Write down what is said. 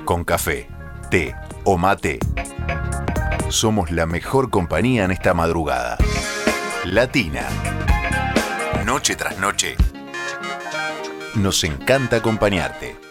Con café, té o mate, somos la mejor compañía en esta madrugada. Latina. Noche tras noche, nos encanta acompañarte.